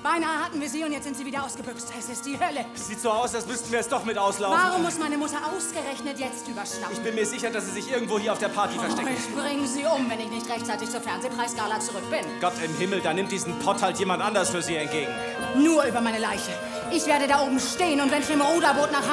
Beinahe hatten wir sie und jetzt sind sie wieder ausgebüxt. Es ist die Hölle. Sieht so aus, als müssten wir es doch mit auslaufen. Warum muss meine Mutter ausgerechnet jetzt überschnappen? Ich bin mir sicher, dass sie sich irgendwo hier auf der Party versteckt. Ich bringe sie um, wenn ich nicht rechtzeitig zur Fernsehpreisgala zurück bin. Gott im Himmel, da nimmt diesen Pott halt jemand anders für sie entgegen. Nur über meine Leiche. Ich werde da oben stehen und wenn ich im Ruderboot nach